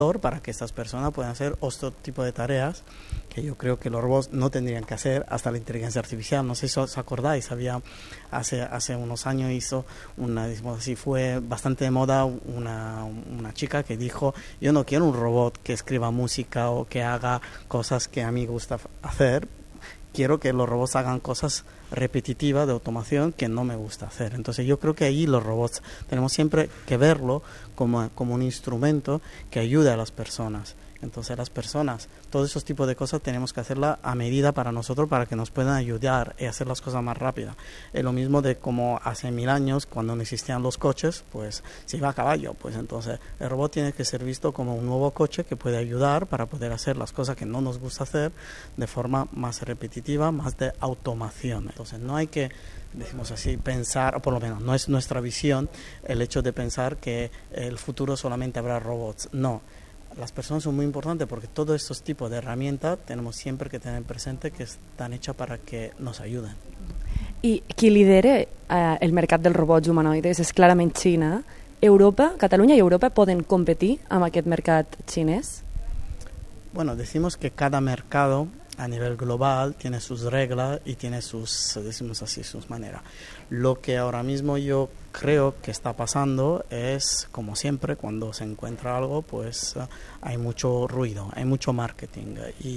para que estas personas puedan hacer otro tipo de tareas que yo creo que los robots no tendrían que hacer hasta la inteligencia artificial. No sé si os acordáis, hace unos años hizo digamos así, fue bastante de moda una chica que dijo: yo no quiero un robot que escriba música o que haga cosas que a mí me gusta hacer, quiero que los robots hagan cosas repetitivas de automación que no me gusta hacer. Entonces yo creo que ahí los robots tenemos siempre que verlo como un instrumento que ayude a las personas. Entonces las personas, todos esos tipos de cosas tenemos que hacerla a medida para nosotros, para que nos puedan ayudar y hacer las cosas más rápidas. Es lo mismo de como hace 1000 años, cuando no existían los coches, pues se iba a caballo. Pues entonces el robot tiene que ser visto como un nuevo coche que puede ayudar para poder hacer las cosas que no nos gusta hacer de forma más repetitiva, más de automación. Entonces no hay que, decimos así, pensar, o por lo menos no es nuestra visión, el hecho de pensar que el futuro solamente habrá robots. No. Las personas son muy importantes porque todos estos tipos de herramientas tenemos siempre que tener presente que están hechas para que nos ayuden. I qui lidera el mercat dels robots humanoides és clarament Xina. Europa, Catalunya i Europa poden competir amb aquest mercat xinès? Bueno, decimos que cada mercado a nivel global tiene sus reglas y tiene sus, decimos así, sus maneras. Lo que ahora mismo yo creo que está pasando es, como siempre, cuando se encuentra algo, pues hay mucho ruido, hay mucho marketing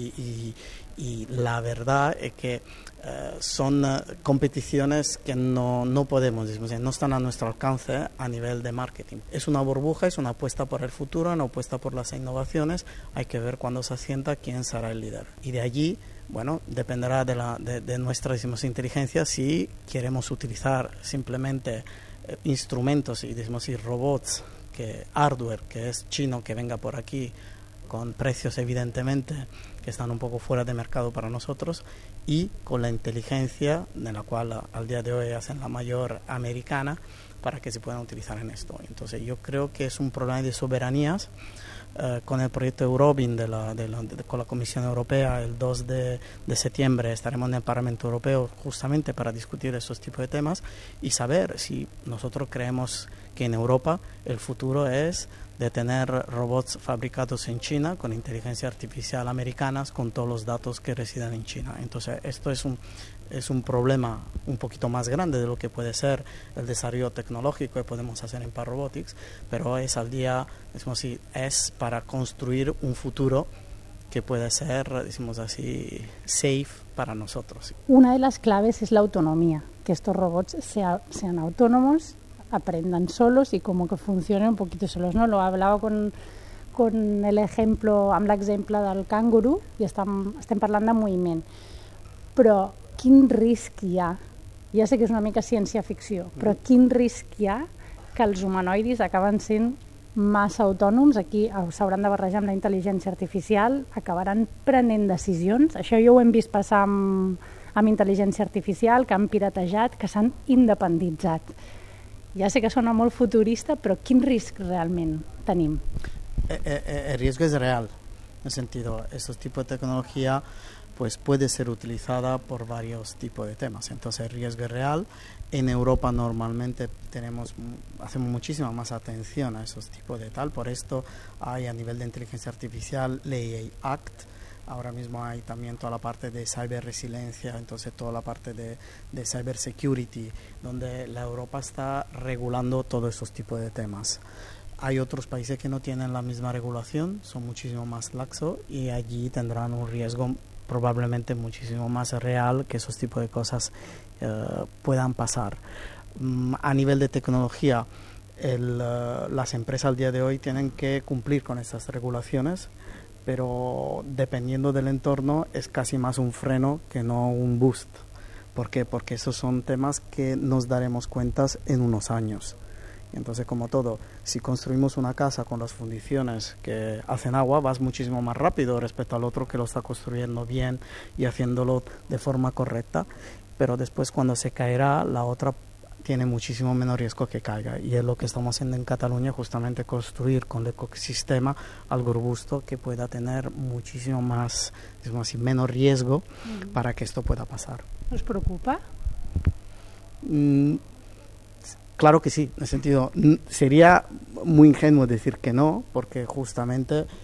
y la verdad es que son competiciones que no podemos, no están a nuestro alcance a nivel de marketing. Es una burbuja, es una apuesta por el futuro, una apuesta por las innovaciones. Hay que ver cuando se asienta quién será el líder. Y de allí, bueno, dependerá de nuestra, decimos, inteligencia si queremos utilizar simplemente instrumentos y, decimos, robots, hardware que es chino, que venga por aquí con precios evidentemente que están un poco fuera de mercado para nosotros, y con la inteligencia de la cual al día de hoy hacen la mayor americana para que se puedan utilizar en esto. Entonces yo creo que es un problema de soberanías. Con el proyecto Eurobin con la Comisión Europea el 2 de septiembre estaremos en el Parlamento Europeo justamente para discutir esos tipos de temas y saber si nosotros creemos que en Europa el futuro es de tener robots fabricados en China con inteligencia artificial americanas, con todos los datos que residen en China. Entonces esto es un problema un poquito más grande de lo que puede ser el desarrollo tecnológico que podemos hacer en Par Robotics, pero es al día, decimos así, es para construir un futuro que puede ser, decimos así, safe para nosotros. Una de las claves es la autonomía, que estos robots sean autónomos, aprendan solos y como que funcionen un poquito solos, ¿no? Lo hablaba con el ejemplo, amb l'exemple del canguru, i estem parlant de moviment. Però quin risc hi ha? Ja sé que és una mica ciència-ficció, però quin risc hi ha que els humanoidis acaben sent massa autònoms? Aquí s'hauran de barrejar amb la intel·ligència artificial, acabaran prenent decisions. Això ja ho hem vist passar amb intel·ligència artificial, que han piratejat, que s'han independitzat. Ja sé que sona molt futurista, però quin risc realment tenim? El riesgo es real, en el sentido, estos tipos de tecnología pues puede ser utilizada por varios tipos de temas. Entonces el riesgo es real. En Europa normalmente hacemos muchísima más atención a esos tipos de tal. Por esto hay a nivel de inteligencia artificial Ley Act. Ahora mismo hay también toda la parte de cyberresiliencia, entonces toda la parte de cybersecurity, donde la Europa está regulando todos esos tipos de temas. Hay otros países que no tienen la misma regulación, son muchísimo más laxos y allí tendrán un riesgo probablemente muchísimo más real que esos tipos de cosas puedan pasar. A nivel de tecnología, las empresas al día de hoy tienen que cumplir con estas regulaciones, pero dependiendo del entorno es casi más un freno que no un boost. ¿Por qué? Porque esos son temas que nos daremos cuenta en unos años. Entonces, como todo, si construimos una casa con las fundiciones que hacen agua, vas muchísimo más rápido respecto al otro que lo está construyendo bien y haciéndolo de forma correcta, pero después cuando se caerá, la otra tiene muchísimo menos riesgo que caiga, y es lo que estamos haciendo en Cataluña, justamente construir con el ecosistema algo robusto que pueda tener muchísimo más, digamos así, menos riesgo para que esto pueda pasar. ¿Os preocupa? Claro que sí, en el sentido, sería muy ingenuo decir que no, porque justamente